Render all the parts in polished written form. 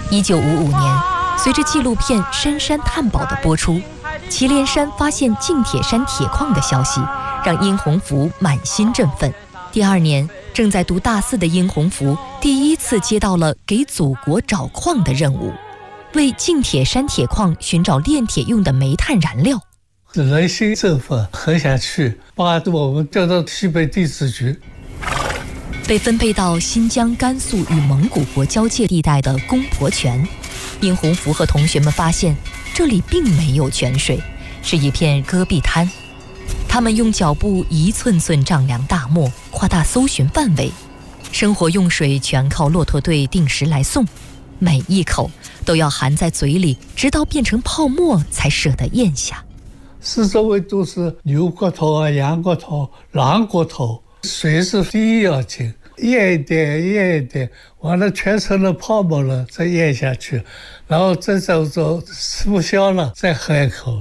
1955年，随着纪录片《深山探宝》的播出，祁连山发现近铁山铁矿的消息，让殷洪福满心振奋。第2年，正在读大4的殷洪福第一次接到了给祖国找矿的任务，为近铁山铁矿寻找炼铁用的煤炭燃料。 人心振奋，很想去，把我们调到西北地质局。 被分配到新疆、甘肃与蒙古国交界地带的公婆泉，殷洪福和同学们发现这里并没有泉水，是一片戈壁滩。他们用脚步一寸寸丈量大漠，扩大搜寻范围。生活用水全靠骆驼队定时来送，每一口都要含在嘴里，直到变成泡沫才舍得咽下。 四周围都是牛骨头啊、羊骨头、狼骨头，水是第一要紧，咽一点咽一点，完了全成了泡沫了，再咽下去，然后再走吃不消了，再喝一口。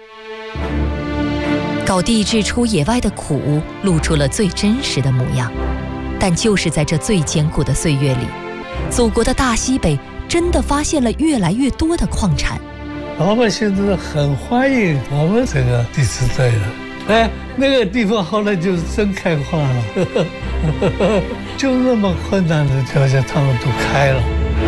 搞地质出野外的苦，露出了最真实的模样。但就是在这最艰苦的岁月里，祖国的大西北真的发现了越来越多的矿产。 老百姓都很欢迎我们这个地质队的，那个地方后来就是真开化了，就那么困难的条件他们都开了。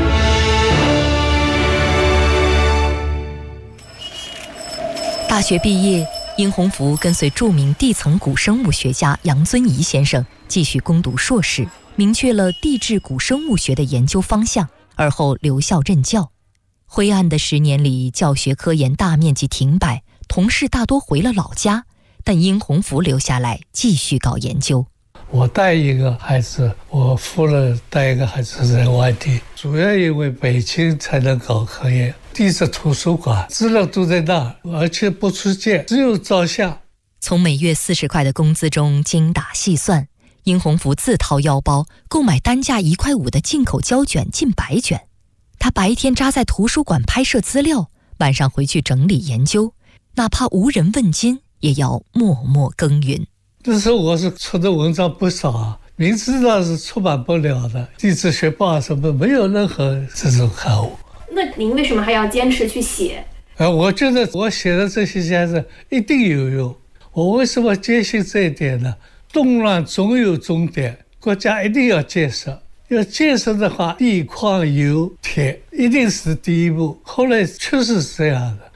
大学毕业，殷洪福跟随著名地层古生物学家杨遵仪先生继续攻读硕士，明确了地质古生物学的研究方向，而后留校任教。灰暗的10年里，教学科研大面积停摆，同事大多回了老家，但殷洪福留下来继续搞研究。 我带一个孩子，我夫人带一个孩子在外地，主要因为北京才能搞科研，地质图书馆资料都在那儿，而且不出借，只有照相。 从每月40块的工资中精打细算，殷洪福自掏腰包购买单价1块5的进口胶卷近100卷。他白天扎在图书馆拍摄资料，晚上回去整理研究，哪怕无人问津，也要默默耕耘。 那时候我是出的文章不少啊，明知道是出版不了的，地质学报什么没有任何这种刊物。 那您为什么还要坚持去写？ 我觉得我写的这些家子一定有用。我为什么坚信这一点呢？动乱总有终点，国家一定要建设。要建设的话，地矿油铁一定是第一步，后来确实是这样的。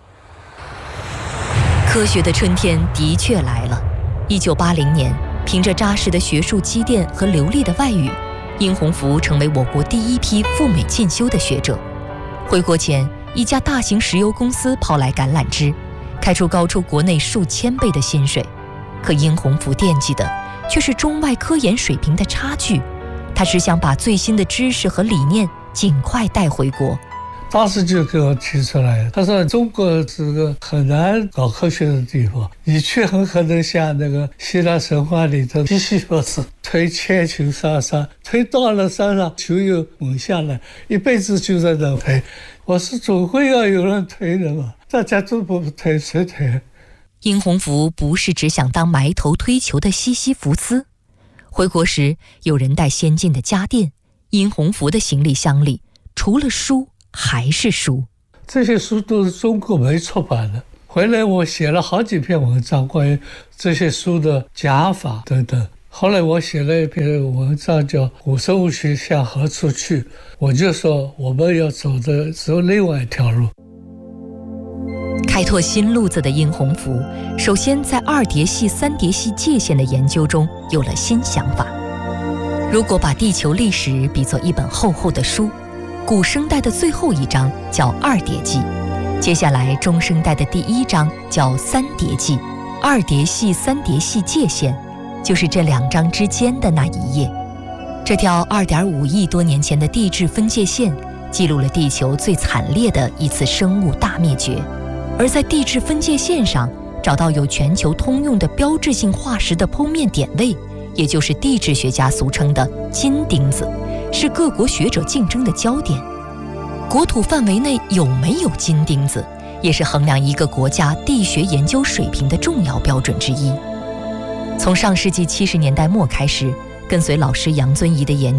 科学的春天的确来了。1980年，凭着扎实的学术积淀和流利的外语，殷洪福成为我国第一批赴美进修的学者。回国前，一家大型石油公司抛来橄榄枝，开出高出国内数千倍的薪水。可殷洪福惦记的却是中外科研水平的差距。他只想把最新的知识和理念尽快带回国。 当时就给我提出来，他说中国是个很难搞科学的地方，你去很可能像那个希腊神话里头西西弗斯推千球上山，推到了山上球又猛下来，一辈子就在那推。我说总会要有人推的嘛，大家都不推，谁推？ 殷洪福不是只想当埋头推球的西西弗斯。回国时，有人带先进的家电，殷洪福的行李箱里除了书还是书。 这些书都是中国没出版的，回来我写了好几篇文章关于这些书的讲法等等。后来我写了一篇文章叫《古生物学向何处去》，我就说我们要走另外一条路。 开拓新路子的殷洪福，首先在二叠系、三叠系界限的研究中有了新想法。如果把地球历史比作一本厚厚的书，古生代的最后一章叫二叠纪，接下来中生代的第1章叫三叠纪，二叠系、三叠系界限就是这2章之间的那一页。这条2.5亿多年前的地质分界线，记录了地球最惨烈的一次生物大灭绝。而在地质分界线上找到有全球通用的标志性化石的剖面点位，也就是地质学家俗称的金钉子，是各国学者竞争的焦点。国土范围内有没有金钉子，也是衡量一个国家地学研究水平的重要标准之一。从上世纪70年代末开始，跟随老师杨遵仪的研究，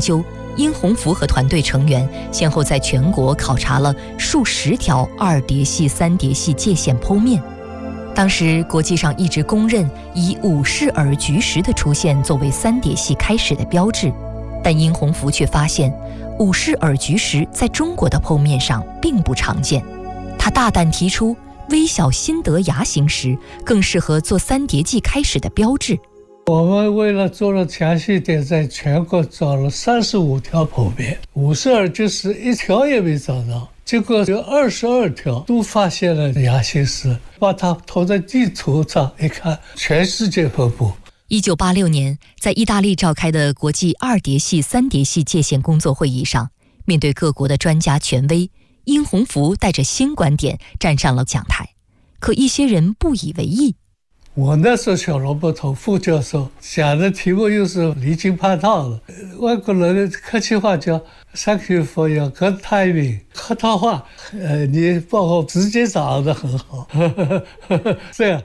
殷洪福和团队成员先后在全国考察了数十条2叠系、3叠系界线剖面。当时国际上一直公认以五氏耳菊石的出现作为3叠系开始的标志，但殷洪福却发现五氏耳菊石在中国的剖面上并不常见。他大胆提出微小新德牙形石更适合做3叠纪开始的标志。 我们为了做了详细点，在全国找了35条剖面，五氏耳菊石一条也没找到，结果有22条都发现了牙形石，把它投在地图上一看，全世界分布。 1986年，在意大利召开的国际2叠系、3叠系界线工作会议上，面对各国的专家权威，殷洪福带着新观点站上了讲台，可一些人不以为意。 我那时候小萝卜头副教授讲的题目又是离经叛道的，外国人的客气话叫 Thank you for your good timing， 客套话，你帮我直接掌握得很好，这样。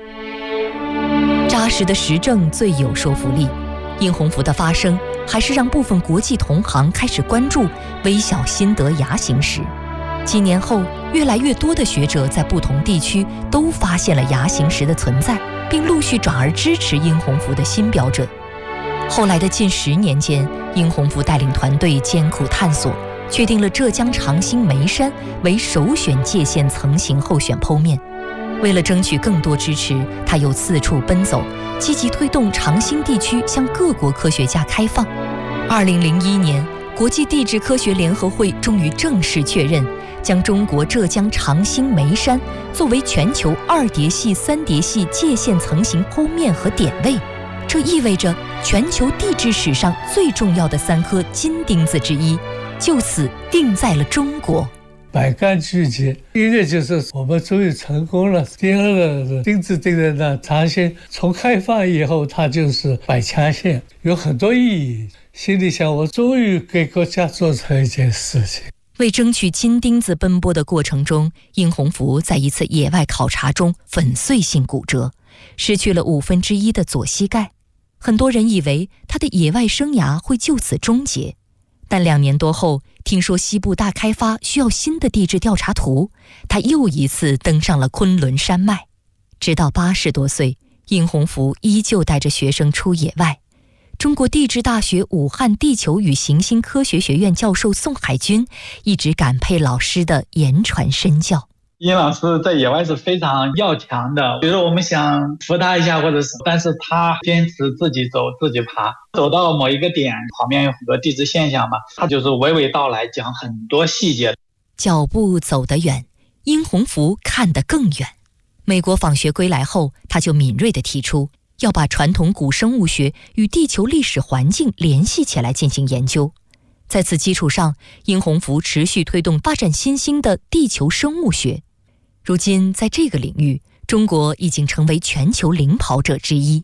扎实的实证最有说服力。殷洪福的发声还是让部分国际同行开始关注微小新德牙形石。几年后，越来越多的学者在不同地区都发现了牙形石的存在，并陆续转而支持殷洪福的新标准。后来的近10年间，殷洪福带领团队艰苦探索，确定了浙江长兴眉山为首选界线层型候选剖面。为了争取更多支持，他又四处奔走，积极推动长兴地区向各国科学家开放。2001年，国际地质科学联合会终于正式确认，将中国浙江长兴眉山作为全球2叠系、3叠系界线层型剖面和点位。这意味着全球地质史上最重要的3颗金钉子之一，就此定在了中国。 百感俱结，一个就是我们终于成功了，第二个是钉子钉在那，长兴从开放以后它就是百强县，有很多意义。心里想，我终于给国家做成一件事情。 为争取金钉子奔波的过程中，殷洪福在一次野外考察中粉碎性骨折，失去了1/5的左膝盖。很多人以为他的野外生涯会就此终结，但2年多后，听说西部大开发需要新的地质调查图，他又一次登上了昆仑山脉。直到80多岁，殷洪福依旧带着学生出野外。中国地质大学武汉地球与行星科学学院教授宋海军一直感佩老师的言传身教。 殷老师在野外是非常要强的，比如说我们想扶他一下，但是他坚持自己走自己爬，走到某一个点，旁边有很多地质现象嘛，他就是娓娓道来，讲很多细节。 脚步走得远，殷洪福看得更远。美国访学归来后，他就敏锐地提出要把传统古生物学与地球历史环境联系起来进行研究。在此基础上，殷洪福持续推动发展新兴的地球生物学。如今在这个领域，中国已经成为全球领跑者之一。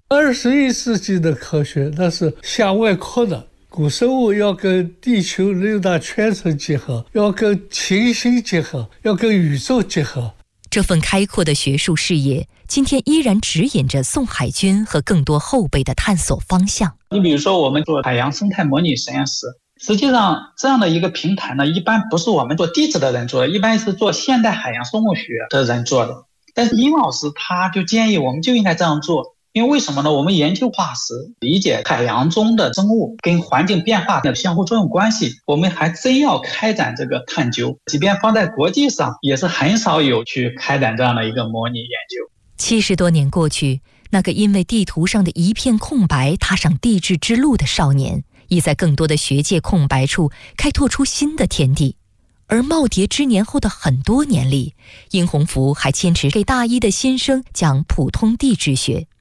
21世纪的科学那是向外扩的，古生物要跟地球6大圈层结合，要跟行星结合，要跟宇宙结合。 这份开阔的学术视野，今天依然指引着宋海军和更多后辈的探索方向。 你比如说我们做海洋生态模拟实验室，实际上这样的一个平台呢，一般不是我们做地质的人做的，一般是做现代海洋生物学的人做的。但是殷老师他就建议我们就应该这样做，因为为什么呢？我们研究化石，理解海洋中的生物跟环境变化的相互作用关系，我们还真要开展这个探究，即便放在国际上也是很少有去开展这样的一个模拟研究。 70多年过去，那个因为地图上的一片空白踏上地质之路的少年，已在更多的学界空白处开拓出新的天地。而耄耋之年后的很多年里，殷洪福还坚持给大一的新生讲普通地质学。